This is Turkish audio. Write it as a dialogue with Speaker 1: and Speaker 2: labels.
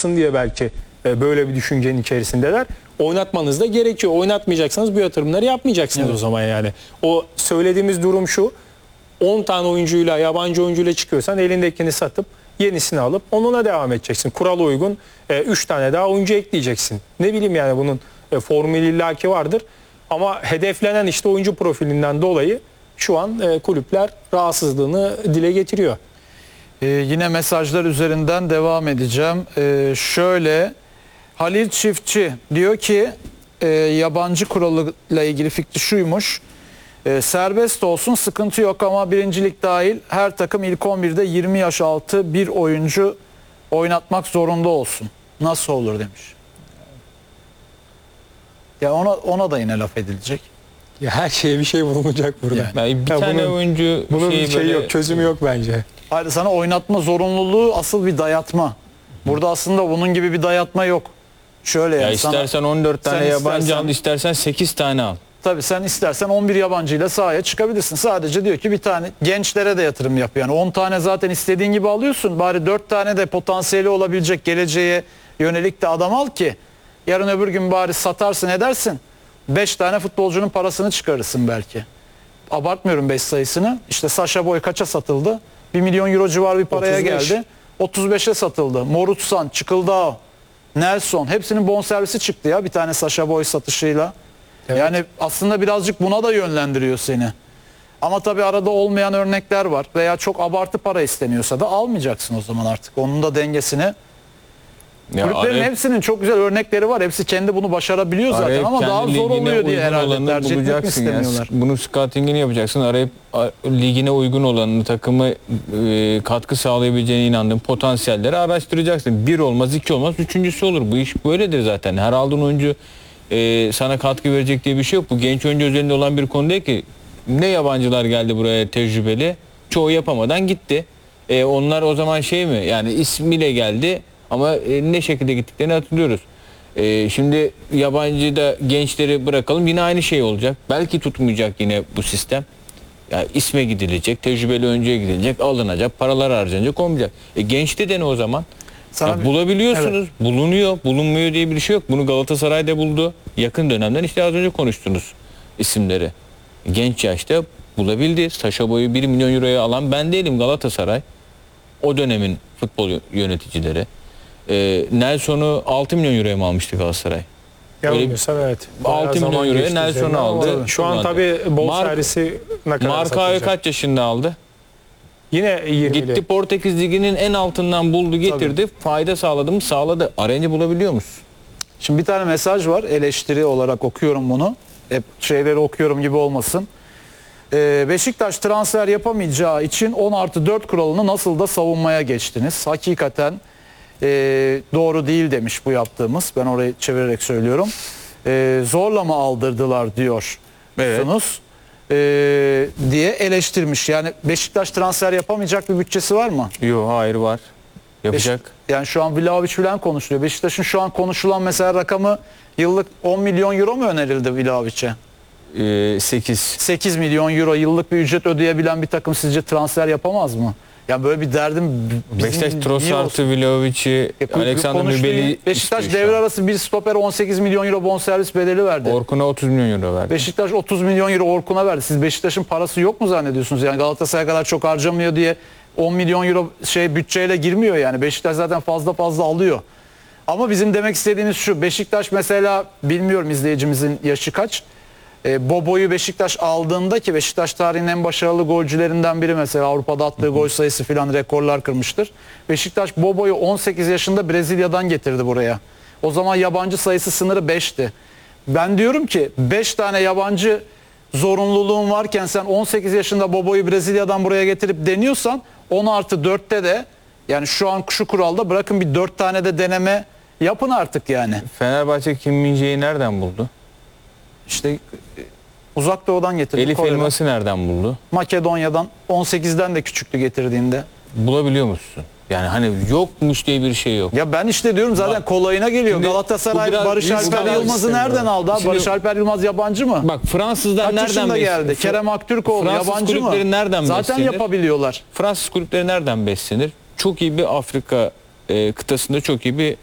Speaker 1: kalsın diye belki böyle bir düşüncenin içerisindeler. Oynatmanız da gerekiyor. Oynatmayacaksanız bu yatırımları yapmayacaksınız o zaman yani. O söylediğimiz durum şu: 10 tane oyuncuyla, yabancı oyuncuyla çıkıyorsan elindekini satıp yenisini alıp onunla devam edeceksin. Kurala uygun 3 tane daha oyuncu ekleyeceksin. Ne bileyim yani bunun formülü illaki vardır. Ama hedeflenen işte oyuncu profilinden dolayı şu an kulüpler rahatsızlığını dile getiriyor.
Speaker 2: Yine mesajlar üzerinden devam edeceğim. Şöyle, Halil Çiftçi diyor ki yabancı kuralıyla ilgili fikri şuymuş. Serbest olsun, sıkıntı yok ama birincilik dahil her takım ilk 11'de 20 yaş altı bir oyuncu oynatmak zorunda olsun. Nasıl olur demiş. Ya ona da yine laf edilecek.
Speaker 1: Ya her şeye bir şey bulunacak burada.
Speaker 3: Yani bir tane oyuncu
Speaker 1: bunun şey
Speaker 3: böyle...
Speaker 1: yok, çözümü yok bence.
Speaker 2: Hayır, sana oynatma zorunluluğu asıl bir dayatma. Burada aslında bunun gibi bir dayatma yok. Şöyle
Speaker 3: ya istersen 14 tane yabancı al, istersen 8 tane al.
Speaker 2: Tabii sen istersen 11 yabancıyla sahaya çıkabilirsin. Sadece diyor ki bir tane gençlere de yatırım yap. Yani 10 tane zaten istediğin gibi alıyorsun. Bari 4 tane de potansiyeli olabilecek, geleceğe yönelik de adam al ki yarın öbür gün bari satarsın edersin. 5 tane futbolcunun parasını çıkarırsın belki. Abartmıyorum 5 sayısını. İşte Sacha Boey kaça satıldı? 1 milyon euro civarı bir paraya
Speaker 1: 35.
Speaker 2: geldi. 35'e satıldı. Morutsan, Çıkıldao, Nelson hepsinin bonservisi çıktı ya bir tane Sacha Boey satışıyla. Evet. Yani aslında birazcık buna da yönlendiriyor seni. Ama tabii arada olmayan örnekler var veya çok abartı para isteniyorsa da almayacaksın o zaman artık. Onun da dengesini. Kulüplerin hepsinin çok güzel örnekleri var. Hepsi kendi bunu başarabiliyor zaten ama daha zor oluyor diye herhalde tercih etmek mi istemiyorlar?
Speaker 3: Bunun scouting'ini yapacaksın. Arayıp ligine uygun olanını, takımı katkı sağlayabileceğine inandığın potansiyelleri araştıracaksın. Bir olmaz, iki olmaz, üçüncüsü olur. Bu iş böyledir zaten. Her aldığın oyuncu sana katkı verecek diye bir şey yok. Bu genç oyuncu üzerinde olan bir konu değil ki. Ne yabancılar geldi buraya tecrübeli. Çoğu yapamadan gitti. Onlar o zaman şey mi? Yani ismiyle geldi ama ne şekilde gittiklerini hatırlıyoruz. Şimdi yabancı da gençleri bırakalım, yine aynı şey olacak. Belki tutmayacak yine bu sistem. Yani isme gidilecek, tecrübeli oyuncuya gidilecek, alınacak, paralar harcanacak, olmayacak. Gençte de ne o zaman? Bulabiliyorsunuz. Evet. Bulunuyor, bulunmuyor diye bir şey yok. Bunu Galatasaray'da buldu. Yakın dönemden işte az önce konuştunuz isimleri. Genç yaşta bulabildi. Sacha Boey'u 1 milyon euroya alan ben değilim, Galatasaray. O dönemin futbol yöneticileri. Nelson'u 6 milyon euroya mı almıştı Galatasaray?
Speaker 1: Yanılmıyorsa evet.
Speaker 3: 6 milyon euroya Nelson'u aldı.
Speaker 1: Şu an tabii bonservisi ne kadar
Speaker 3: Markao'yu kaç yaşında aldı?
Speaker 1: Yine 20'li.
Speaker 3: Gitti Portekiz Ligi'nin en altından buldu, getirdi. Tabii. Fayda sağladı mı? Sağladı. Arayınca bulabiliyor musun?
Speaker 2: Şimdi bir tane mesaj var. Eleştiri olarak okuyorum bunu. Hep şeyleri okuyorum gibi olmasın. Beşiktaş transfer yapamayacağı için 10+4 kuralını nasıl da savunmaya geçtiniz. Hakikaten doğru değil demiş bu yaptığımız. Ben orayı çevirerek söylüyorum. Zorla mı aldırdılar diyor. Evet. Diye eleştirmiş. Yani Beşiktaş transfer yapamayacak bir bütçesi var mı?
Speaker 3: Yok, hayır, var. Yapacak.
Speaker 2: Yani şu an Vlahovic falan konuşuluyor. Beşiktaş'ın şu an konuşulan mesela rakamı yıllık 10 milyon euro mu önerildi Vlahovic'e? 8 milyon euro yıllık bir ücret ödeyebilen bir takım sizce transfer yapamaz mı? Ya böyle bir derdim
Speaker 3: Beşiktaş Trossard'ı, Vlahovic'i, Alexander Nübel'i
Speaker 2: Beşiktaş devre arası bir stoper 18 milyon euro bonservis bedeli verdi.
Speaker 3: Orkun'a 30 milyon euro verdi.
Speaker 2: Beşiktaş 30 milyon euro Orkun'a verdi. Siz Beşiktaş'ın parası yok mu zannediyorsunuz? Yani Galatasaray'a kadar çok harcamıyor diye 10 milyon euro bütçeyle girmiyor yani. Beşiktaş zaten fazla alıyor. Ama bizim demek istediğimiz şu: Beşiktaş mesela, bilmiyorum izleyicimizin yaşı kaç. Bobo'yu Beşiktaş aldığında, ki Beşiktaş tarihinin en başarılı golcülerinden biri, mesela Avrupa'da attığı gol sayısı filan rekorlar kırmıştır. Beşiktaş Bobo'yu 18 yaşında Brezilya'dan getirdi buraya. O zaman yabancı sayısı sınırı 5'ti. Ben diyorum ki 5 tane yabancı zorunluluğun varken sen 18 yaşında Bobo'yu Brezilya'dan buraya getirip deniyorsan 10+4'te de, yani şu an şu kuralda bırakın bir 4 tane de deneme yapın artık yani.
Speaker 3: Fenerbahçe Kim Min-jae'yi nereden buldu?
Speaker 2: İşte Uzak Doğu'dan getirdi.
Speaker 3: Elif Elmas'ı nereden buldu?
Speaker 2: Makedonya'dan, 18'den de küçüktü getirdiğinde.
Speaker 3: Bulabiliyor musun? Yani hani yokmuş diye bir şey yok.
Speaker 2: Ya ben işte diyorum zaten bak, kolayına geliyor. Şimdi Galatasaray Barış Alper Yılmaz'ı nereden aldı? Şimdi, Barış Alper Yılmaz yabancı mı?
Speaker 3: Bak, Fransızlar
Speaker 2: kaç
Speaker 3: nereden
Speaker 2: geldi? Kerem Aktürkoğlu yabancı mı?
Speaker 3: Nereden
Speaker 2: zaten
Speaker 3: beslenir?
Speaker 2: Yapabiliyorlar.
Speaker 3: Fransız kulüpleri nereden beslenir? Çok iyi bir Afrika kıtasında çok iyi bir